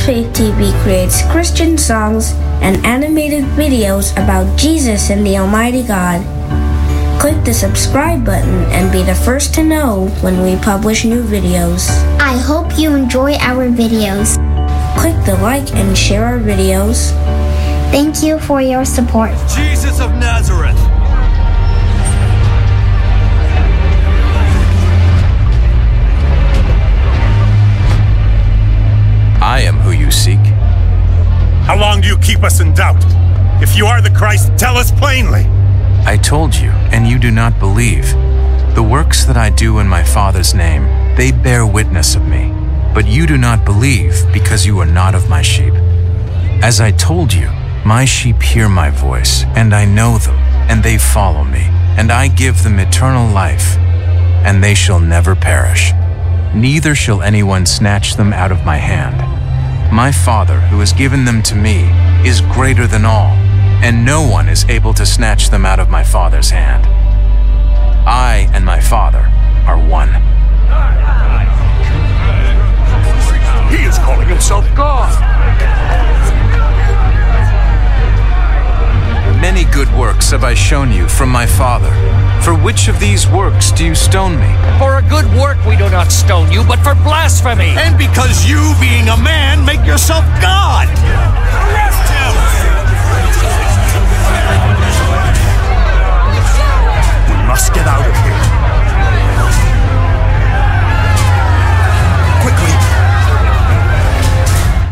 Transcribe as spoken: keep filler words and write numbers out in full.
Faith T V creates Christian songs and animated videos about Jesus and the Almighty God. Click the subscribe button and be the first to know when we publish new videos. I hope you enjoy our videos. Click the like and share our videos. Thank you for your support. Jesus of Nazareth. I am who you seek. How long do you keep us in doubt? If you are the Christ, tell us plainly. I told you, and you do not believe. The works that I do in my Father's name, they bear witness of me. But you do not believe because you are not of my sheep. As I told you, my sheep hear my voice, and I know them, and they follow me, and I give them eternal life, and they shall never perish. Neither shall anyone snatch them out of my hand. My Father, who has given them to me, is greater than all, and no one is able to snatch them out of my Father's hand. I and my Father are one. He is calling himself God. Many good works have I shown you from my Father. For which of these works do you stone me? For a good work we do not stone you, but for blasphemy. And because you, being a man, make yourself God.